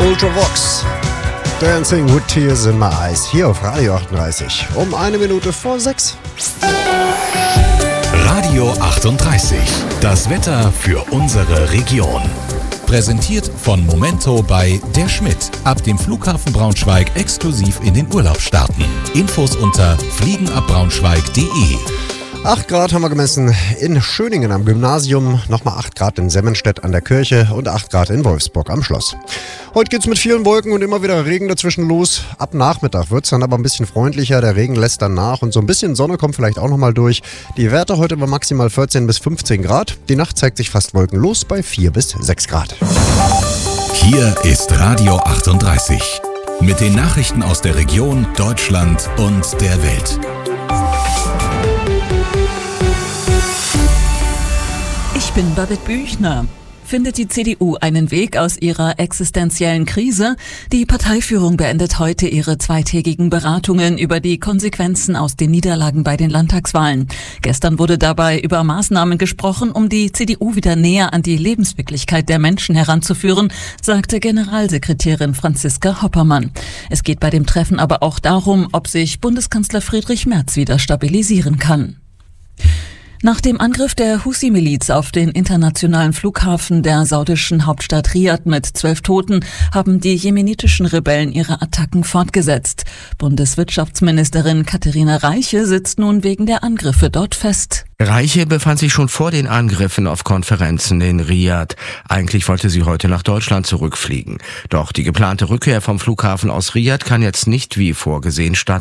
Ultravox. Dancing with Tears in My Eyes. Hier auf Radio 38. Um 1:06. Radio 38. Das Wetter für unsere Region. Präsentiert von Momento bei Der Schmidt. Ab dem Flughafen Braunschweig exklusiv in den Urlaub starten. Infos unter fliegenabbraunschweig.de. 8 Grad haben wir gemessen in Schöningen am Gymnasium, nochmal 8 Grad in Semmenstedt an der Kirche und 8 Grad in Wolfsburg am Schloss. Heute geht's mit vielen Wolken und immer wieder Regen dazwischen los. Ab Nachmittag wird's dann aber ein bisschen freundlicher, der Regen lässt dann nach und so ein bisschen Sonne kommt vielleicht auch nochmal durch. Die Werte heute bei maximal 14 bis 15 Grad. Die Nacht zeigt sich fast wolkenlos bei 4 bis 6 Grad. Hier ist Radio 38 mit den Nachrichten aus der Region, Deutschland und der Welt. Ich bin Babette Büchner. Findet die CDU einen Weg aus ihrer existenziellen Krise? Die Parteiführung beendet heute ihre zweitägigen Beratungen über die Konsequenzen aus den Niederlagen bei den Landtagswahlen. Gestern wurde dabei über Maßnahmen gesprochen, um die CDU wieder näher an die Lebenswirklichkeit der Menschen heranzuführen, sagte Generalsekretärin Franziska Hoppermann. Es geht bei dem Treffen aber auch darum, ob sich Bundeskanzler Friedrich Merz wieder stabilisieren kann. Nach dem Angriff der Husi-Miliz auf den internationalen Flughafen der saudischen Hauptstadt Riad mit 12 Toten haben die jemenitischen Rebellen ihre Attacken fortgesetzt. Bundeswirtschaftsministerin Katharina Reiche sitzt nun wegen der Angriffe dort fest. Reiche befand sich schon vor den Angriffen auf Konferenzen in Riad. Eigentlich wollte sie heute nach Deutschland zurückfliegen. Doch die geplante Rückkehr vom Flughafen aus Riad kann jetzt nicht wie vorgesehen stattfinden.